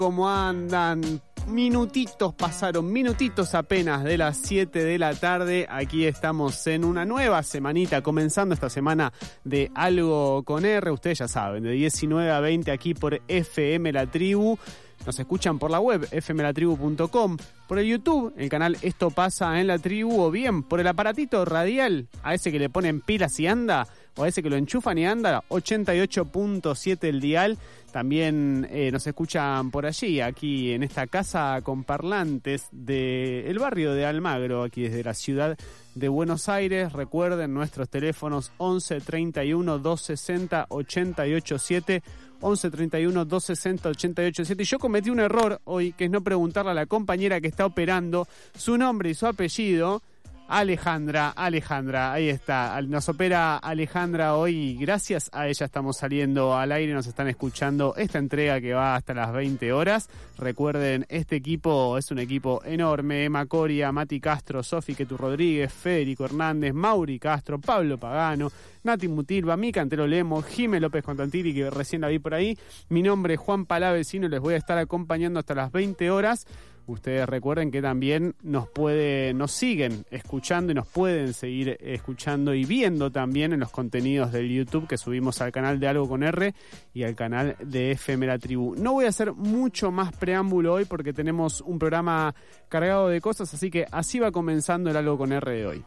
¿Cómo andan? Minutitos pasaron, minutitos apenas de las 7 de la tarde. Aquí estamos en una nueva semanita, comenzando esta semana de Algo con R. Ustedes ya saben, de 19 a 20 aquí por FM La Tribu. Nos escuchan por la web, fmlatribu.com, por el YouTube, el canal Esto Pasa en la Tribu, o bien por el aparatito radial, a ese que le ponen pilas y anda, o a ese que lo enchufan y anda, 88.7 el dial. También nos escuchan por allí, aquí en esta casa con parlantes del barrio de Almagro, aquí desde la ciudad de Buenos Aires. Recuerden nuestros teléfonos 11 31 260 887, 11 31 260 887. Y yo cometí un error hoy, que es no preguntarle a la compañera que está operando su nombre y su apellido. Alejandra, ahí está, nos opera Alejandra hoy y gracias a ella estamos saliendo al aire, nos están escuchando esta entrega que va hasta las 20 horas. Recuerden, este equipo es un equipo enorme: Emma Coria, Mati Castro, Sofi Quetu Rodríguez, Federico Hernández, Mauri Castro, Pablo Pagano, Nati Mutilva, Mica Antero Lemos, Jimé López Contantilli, que recién la vi por ahí. Mi nombre es Juan Palavecino, les voy a estar acompañando hasta las 20 horas. Ustedes recuerden que también nos siguen escuchando y nos pueden seguir escuchando y viendo también en los contenidos del YouTube que subimos al canal de Algo con R y al canal de FM La Tribu. No voy a hacer mucho más preámbulo hoy porque tenemos un programa cargado de cosas, así que así va comenzando el Algo con R de hoy.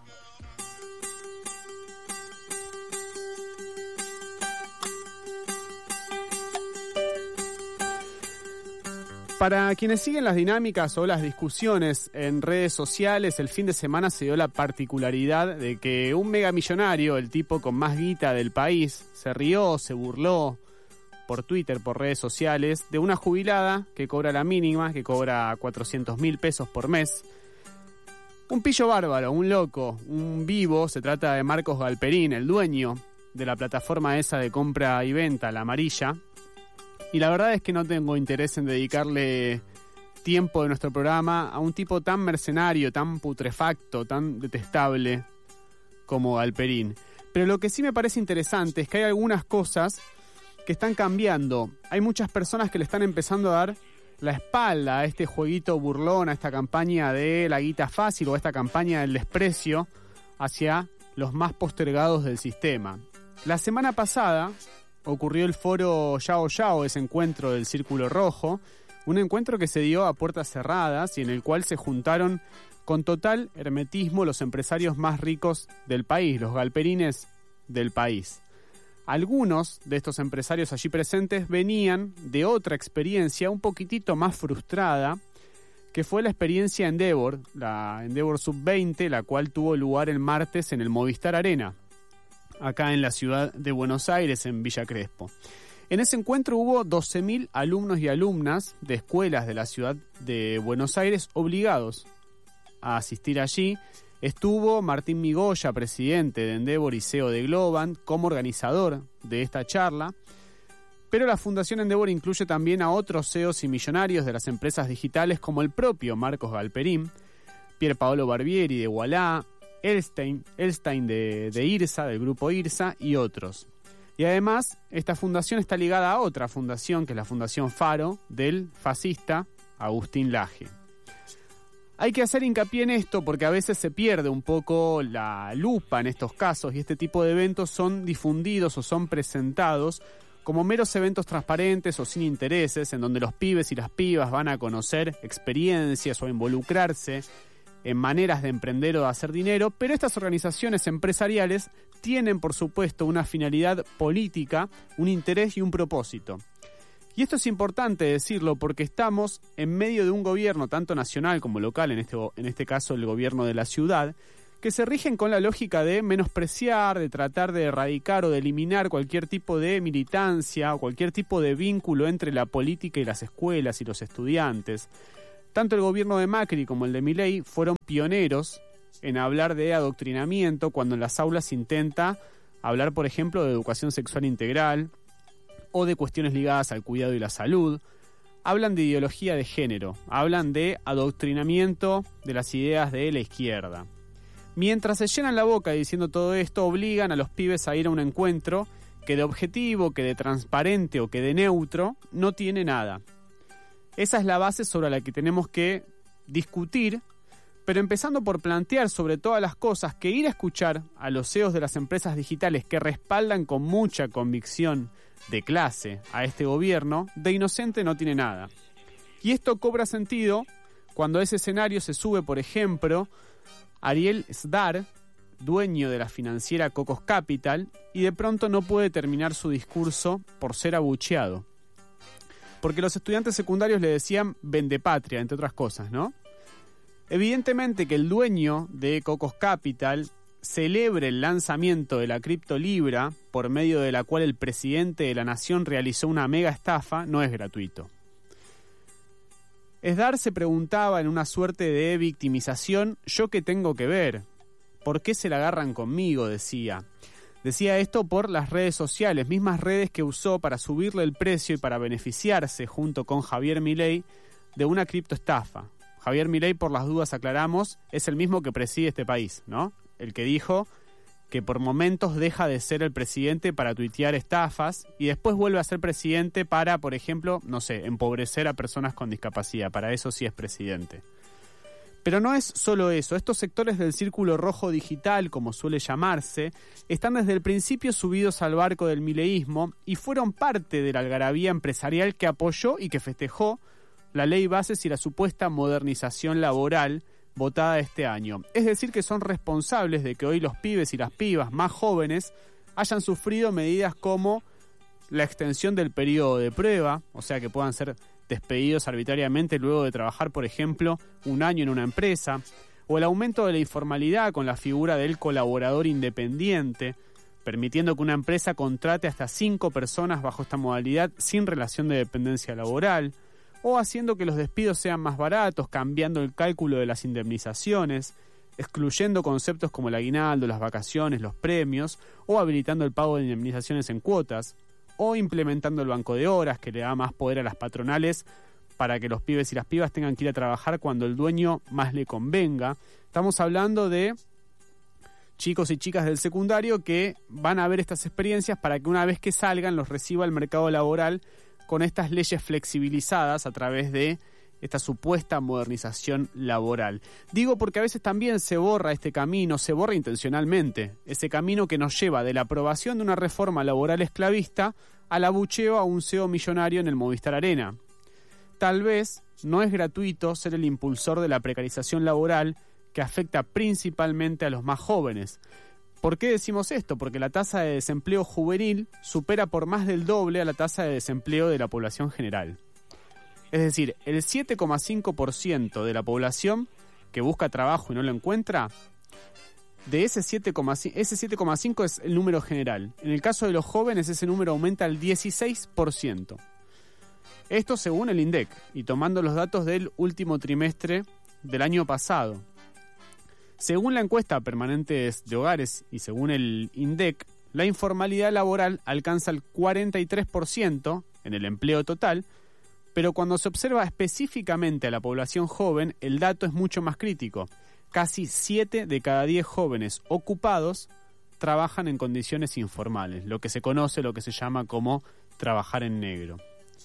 Para quienes siguen las dinámicas o las discusiones en redes sociales, el fin de semana se dio la particularidad de que un megamillonario, el tipo con más guita del país, se rió, se burló por Twitter, por redes sociales, de una jubilada que cobra la mínima, que cobra 400.000 pesos por mes. Un pillo bárbaro, un loco, un vivo. Se trata de Marcos Galperín, el dueño de la plataforma esa de compra y venta, La Amarilla. Y la verdad es que no tengo interés en dedicarle tiempo de nuestro programa a un tipo tan mercenario, tan putrefacto, tan detestable como Galperín. Pero lo que sí me parece interesante es que hay algunas cosas que están cambiando. Hay muchas personas que le están empezando a dar la espalda a este jueguito burlón, a esta campaña de la guita fácil o a esta campaña del desprecio hacia los más postergados del sistema. La semana pasada ocurrió el foro Yao Yao, ese encuentro del Círculo Rojo, un encuentro que se dio a puertas cerradas y en el cual se juntaron con total hermetismo los empresarios más ricos del país, los galperines del país. Algunos de estos empresarios allí presentes venían de otra experiencia un poquitito más frustrada, que fue la experiencia Endeavor, la Endeavor Sub-20, la cual tuvo lugar el martes en el Movistar Arena, acá en la ciudad de Buenos Aires, en Villa Crespo. En ese encuentro hubo 12.000 alumnos y alumnas de escuelas de la ciudad de Buenos Aires obligados a asistir allí. Estuvo Martín Migoya, presidente de Endeavor y CEO de Globant, como organizador de esta charla. Pero la Fundación Endeavor incluye también a otros CEOs y millonarios de las empresas digitales, como el propio Marcos Galperín, Pier Paolo Barbieri de Ualá, Elstein de IRSA, del grupo IRSA, y otros. Y además, esta fundación está ligada a otra fundación, que es la Fundación Faro, del fascista Agustín Laje. Hay que hacer hincapié en esto porque a veces se pierde un poco la lupa en estos casos y este tipo de eventos son difundidos o son presentados como meros eventos transparentes o sin intereses, en donde los pibes y las pibas van a conocer experiencias o a involucrarse en maneras de emprender o de hacer dinero, pero estas organizaciones empresariales tienen, por supuesto, una finalidad política, un interés y un propósito. Y esto es importante decirlo porque estamos en medio de un gobierno, tanto nacional como local, en este caso el gobierno de la ciudad, que se rigen con la lógica de menospreciar, de tratar de erradicar o de eliminar cualquier tipo de militancia o cualquier tipo de vínculo entre la política y las escuelas y los estudiantes. Tanto el gobierno de Macri como el de Milei fueron pioneros en hablar de adoctrinamiento cuando en las aulas se intenta hablar, por ejemplo, de educación sexual integral o de cuestiones ligadas al cuidado y la salud. Hablan de ideología de género, hablan de adoctrinamiento de las ideas de la izquierda. Mientras se llenan la boca diciendo todo esto, obligan a los pibes a ir a un encuentro que de objetivo, que de transparente o que de neutro no tiene nada. Esa es la base sobre la que tenemos que discutir, pero empezando por plantear sobre todas las cosas que ir a escuchar a los CEOs de las empresas digitales que respaldan con mucha convicción de clase a este gobierno, de inocente no tiene nada. Y esto cobra sentido cuando a ese escenario se sube, por ejemplo, Ariel Sdar, dueño de la financiera Cocos Capital, y de pronto no puede terminar su discurso por ser abucheado. Porque los estudiantes secundarios le decían vendepatria, entre otras cosas, ¿no? Evidentemente que el dueño de Cocos Capital celebre el lanzamiento de la criptolibra, por medio de la cual el presidente de la nación realizó una mega estafa, no es gratuito. Sdar se preguntaba en una suerte de victimización, ¿yo qué tengo que ver? ¿Por qué se la agarran conmigo?, decía. Decía esto por las redes sociales, mismas redes que usó para subirle el precio y para beneficiarse, junto con Javier Milei, de una criptoestafa. Javier Milei, por las dudas aclaramos, es el mismo que preside este país, ¿no? El que dijo que por momentos deja de ser el presidente para tuitear estafas y después vuelve a ser presidente para, por ejemplo, no sé, empobrecer a personas con discapacidad. Para eso sí es presidente. Pero no es solo eso. Estos sectores del círculo rojo digital, como suele llamarse, están desde el principio subidos al barco del mileísmo y fueron parte de la algarabía empresarial que apoyó y que festejó la ley bases y la supuesta modernización laboral votada este año. Es decir, que son responsables de que hoy los pibes y las pibas más jóvenes hayan sufrido medidas como la extensión del periodo de prueba, o sea que puedan ser despedidos arbitrariamente luego de trabajar, por ejemplo, un año en una empresa, o el aumento de la informalidad con la figura del colaborador independiente, permitiendo que una empresa contrate hasta 5 personas bajo esta modalidad sin relación de dependencia laboral, o haciendo que los despidos sean más baratos, cambiando el cálculo de las indemnizaciones, excluyendo conceptos como el aguinaldo, las vacaciones, los premios, o habilitando el pago de indemnizaciones en cuotas, o implementando el banco de horas, que le da más poder a las patronales para que los pibes y las pibas tengan que ir a trabajar cuando el dueño más le convenga. Estamos hablando de chicos y chicas del secundario que van a ver estas experiencias para que una vez que salgan los reciba el mercado laboral con estas leyes flexibilizadas a través de esta supuesta modernización laboral. Digo porque a veces también se borra este camino, se borra intencionalmente, ese camino que nos lleva de la aprobación de una reforma laboral esclavista al abucheo a un CEO millonario en el Movistar Arena. Tal vez no es gratuito ser el impulsor de la precarización laboral que afecta principalmente a los más jóvenes. ¿Por qué decimos esto? Porque la tasa de desempleo juvenil supera por más del doble a la tasa de desempleo de la población general. Es decir, el 7,5% de la población que busca trabajo y no lo encuentra, de ese 7,5 es el número general. En el caso de los jóvenes, ese número aumenta al 16%. Esto según el INDEC y tomando los datos del último trimestre del año pasado. Según la encuesta Permanentes de Hogares y según el INDEC, la informalidad laboral alcanza el 43% en el empleo total, pero cuando se observa específicamente a la población joven, el dato es mucho más crítico. Casi 7 de cada 10 jóvenes ocupados trabajan en condiciones informales, lo que se conoce, lo que se llama como trabajar en negro.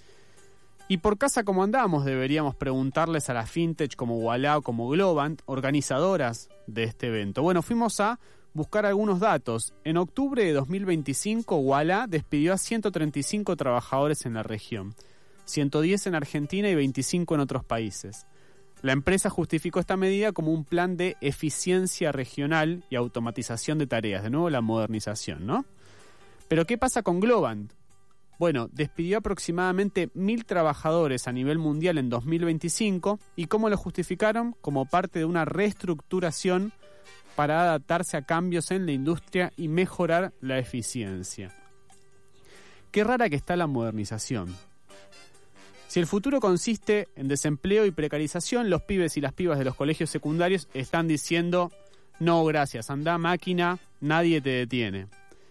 Y por casa como andamos, deberíamos preguntarles a las fintech como Ualá o como Globant, organizadoras de este evento. Bueno, fuimos a buscar algunos datos. En octubre de 2025, Ualá despidió a 135 trabajadores en la región, 110 en Argentina y 25 en otros países. La empresa justificó esta medida como un plan de eficiencia regional y automatización de tareas, de nuevo la modernización, ¿no? Pero ¿qué pasa con Globant? Bueno, despidió aproximadamente 1.000 trabajadores a nivel mundial en 2025 y ¿cómo lo justificaron? Como parte de una reestructuración para adaptarse a cambios en la industria y mejorar la eficiencia. Qué rara que está la modernización. Si el futuro consiste en desempleo y precarización, los pibes y las pibas de los colegios secundarios están diciendo no gracias, anda máquina, nadie te detiene.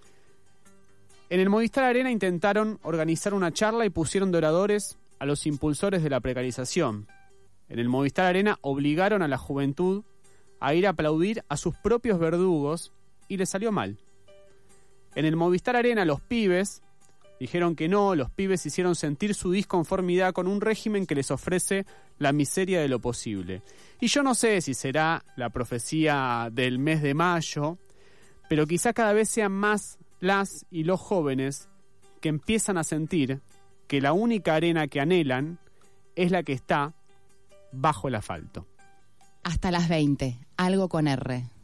En el Movistar Arena intentaron organizar una charla y pusieron de oradores a los impulsores de la precarización. En el Movistar Arena obligaron a la juventud a ir a aplaudir a sus propios verdugos y les salió mal. En el Movistar Arena los pibes Dijeron que no, los pibes hicieron sentir su disconformidad con un régimen que les ofrece la miseria de lo posible. Y yo no sé si será la profecía del mes de mayo, pero quizá cada vez sean más las y los jóvenes que empiezan a sentir que la única arena que anhelan es la que está bajo el asfalto. Hasta las 20, algo con R.